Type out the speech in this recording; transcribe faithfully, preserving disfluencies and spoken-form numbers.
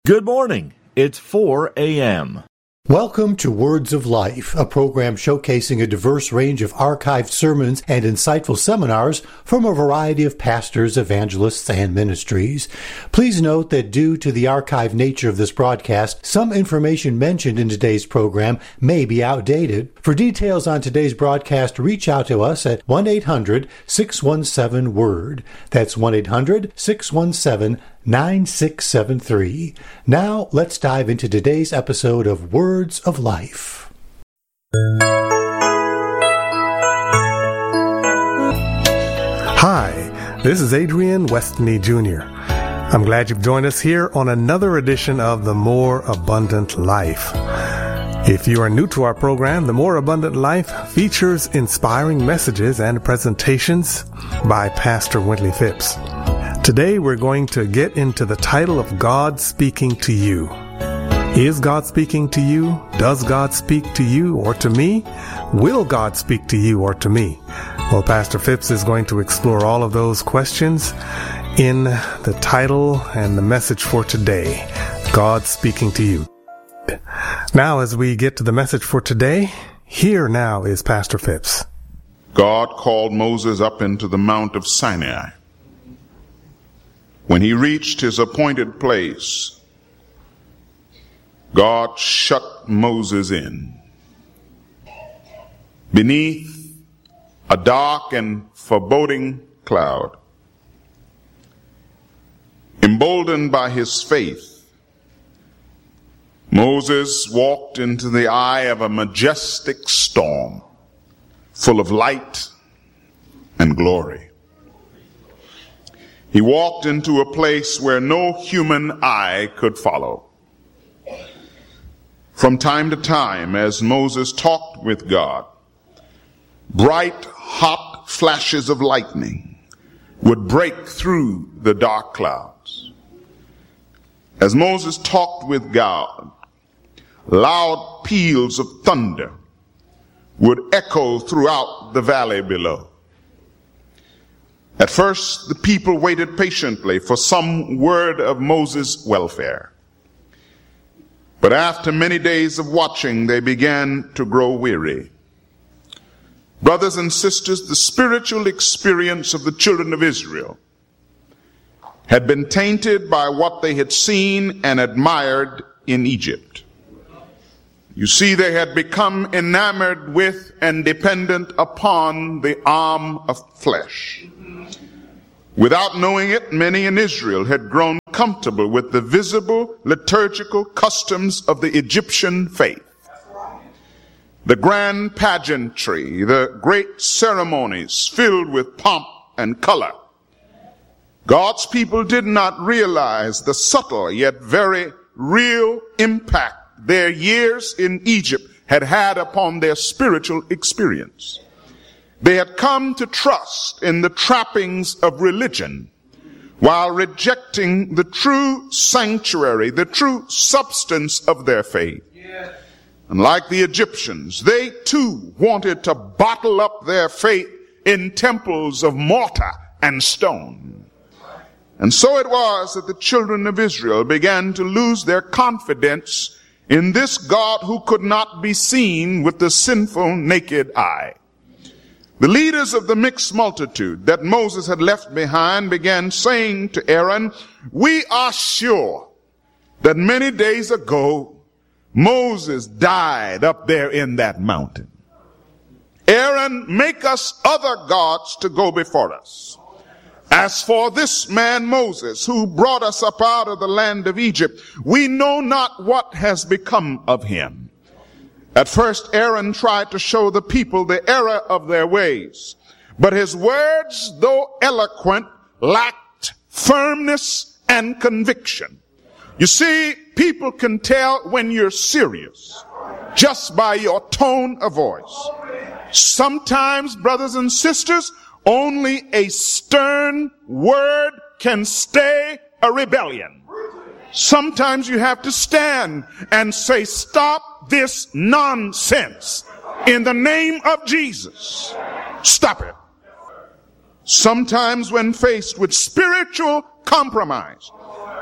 Good morning. It's four a.m. Welcome to Words of Life, a program showcasing a diverse range of archived sermons and insightful seminars from a variety of pastors, evangelists, and ministries. Please note that due to the archived nature of this broadcast, some information mentioned in today's program may be outdated. For details on today's broadcast, reach out to us at one eight hundred six one seven word. That's one eight hundred six one seven nine six seven three. Now, let's dive into today's episode of Words of Life. Hi, this is Adrian Westney Junior I'm glad you've joined us here on another edition of The More Abundant Life. If you are new to our program, The More Abundant Life features inspiring messages and presentations by Pastor Wintley Phipps. Today we're going to get into the title of God Speaking to You. Is God speaking to you? Does God speak to you or to me? Will God speak to you or to me? Well, Pastor Phipps is going to explore all of those questions in the title and the message for today, God Speaking to You. Now, as we get to the message for today, here now is Pastor Phipps. God called Moses up into the Mount of Sinai. When he reached his appointed place, God shut Moses in. Beneath a dark and foreboding cloud, emboldened by his faith, Moses walked into the eye of a majestic storm full of light and glory. He walked into a place where no human eye could follow. From time to time, as Moses talked with God, bright, hot flashes of lightning would break through the dark clouds. As Moses talked with God, loud peals of thunder would echo throughout the valley below. At first, the people waited patiently for some word of Moses' welfare. But after many days of watching, they began to grow weary. Brothers and sisters, the spiritual experience of the children of Israel had been tainted by what they had seen and admired in Egypt. You see, they had become enamored with and dependent upon the arm of flesh. Without knowing it, many in Israel had grown comfortable with the visible liturgical customs of the Egyptian faith. The grand pageantry, the great ceremonies filled with pomp and color. God's people did not realize the subtle yet very real impact their years in Egypt had had upon their spiritual experience. They had come to trust in the trappings of religion while rejecting the true sanctuary, the true substance of their faith. Yeah. And like the Egyptians, they too wanted to bottle up their faith in temples of mortar and stone. And so it was that the children of Israel began to lose their confidence in this God who could not be seen with the sinful naked eye. The leaders of the mixed multitude that Moses had left behind began saying to Aaron, "We are sure that many days ago Moses died up there in that mountain. Aaron, make us other gods to go before us. As for this man Moses, who brought us up out of the land of Egypt, we know not what has become of him." At first, Aaron tried to show the people the error of their ways, but his words, though eloquent, lacked firmness and conviction. You see, people can tell when you're serious just by your tone of voice. Sometimes, brothers and sisters, only a stern word can stay a rebellion. Sometimes you have to stand and say, "Stop this nonsense in the name of Jesus." Stop it. Sometimes when faced with spiritual compromise,